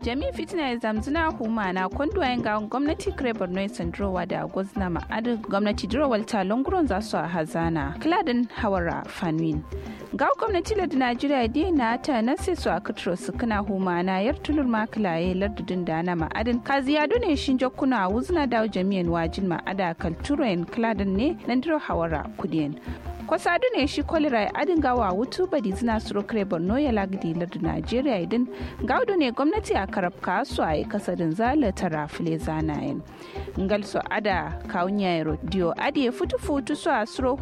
jami fitina ya zamzina huma na kwando yin ga gwamnati kare borno sandrowa da gwazna ma'adin gwamnati durowal talonguron za su a hazana kladin hawara fanwin ga gwamnati lardin najeriya dai na ta na sai su a katro su kana huma na yar tulur makilaye lardudin da na ma'adin kaziya dune shin jokkuna wuzna da jami'an wajin ma'ada kalturoyin kladin ne nan diro hawara kudiyan kwasadu ne shi kwalira adin gawa wutu badi zina suro kare borno ya lagdi lardu najeriya idan gaudu ne gwamnati a karabka su a yi kasadin zala tara file zanayen ngal so ada kawunya dio adi futu su a suro